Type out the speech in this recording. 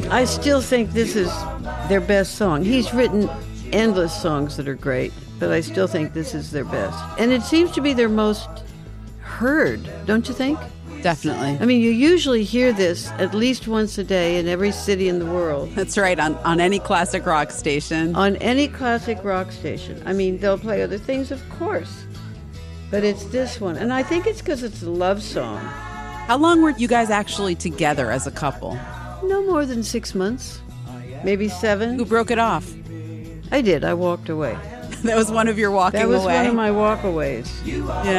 I still think this is their best song. He's written endless songs that are great, but I still think this is their best. And it seems to be their most heard, don't you think? Definitely. I mean, you usually hear this at least once a day in every city in the world. That's right, on any classic rock station. On any classic rock station. I mean, they'll play other things, of course, but it's this one. And I think it's because it's a love song. How long were you guys actually together as a couple? No more than 6 months, maybe 7. Who broke it off? I did. I walked away. That was one of your walking away? That was one of my walkaways. Yeah.